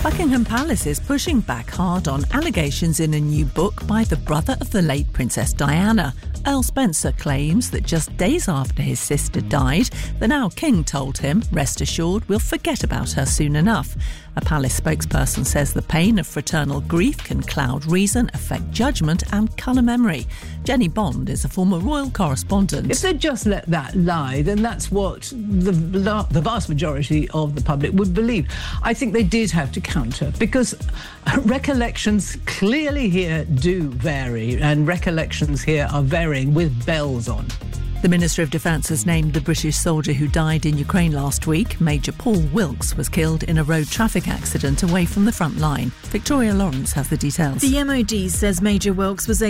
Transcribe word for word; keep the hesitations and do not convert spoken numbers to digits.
Buckingham Palace is pushing back hard on allegations in a new book by the brother of the late Princess Diana. Earl Spencer claims that just days after his sister died, the now King told him, "Rest assured, we'll forget about her soon enough." A palace spokesperson says the pain of fraternal grief can cloud reason, affect judgment and colour memory. Jenny Bond is a former royal correspondent. If they'd just let that lie, then that's what the, the vast majority of the public would believe. I think they did have to counter, because recollections clearly here do vary, and recollections here are varying with bells on. The Minister of Defence has named the British soldier who died in Ukraine last week. Major Paul Wilkes was killed in a road traffic accident away from the front line. Victoria Lawrence has the details. The M O D says Major Wilkes was